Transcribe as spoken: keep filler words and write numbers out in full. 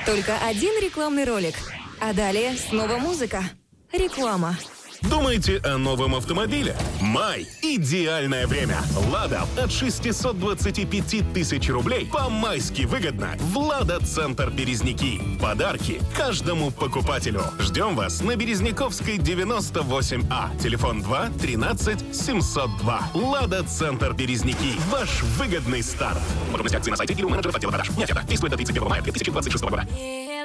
Только один рекламный ролик. А далее снова музыка. Реклама. Думаете о новом автомобиле? Май – идеальное время. «Лада» от шестисот двадцати пяти тысяч рублей по-майски выгодно в «Лада-центр Березники». Подарки каждому покупателю. Ждем вас на Березняковской девяносто восемь А. Телефон два тринадцать семьсот два. «Лада-центр Березники». Ваш выгодный старт. Подробности акции на сайте и у менеджеров отдела продаж. Не ответа. Действует до тридцать первого мая две тысячи двадцать шестого года.